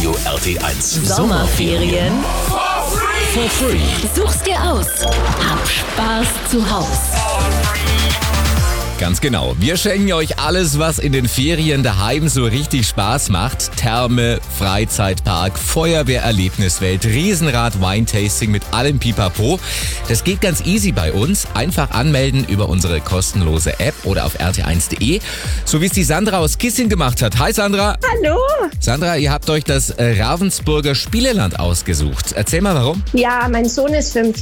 Radio RT1. Sommerferien For free. such's dir aus. Hab Spaß zu Haus. Ganz genau. Wir schenken euch alles, was in den Ferien daheim so richtig Spaß macht. Therme, Freizeitpark, Feuerwehrerlebniswelt, Riesenrad, Weintasting mit allem Pipapo. Das geht ganz easy bei uns. Einfach anmelden über unsere kostenlose App oder auf rt1.de. So wie es die Sandra aus Kissing gemacht hat. Hi Sandra. Hallo. Sandra, ihr habt euch das Ravensburger Spieleland ausgesucht. Erzähl mal warum. Ja, mein Sohn ist 5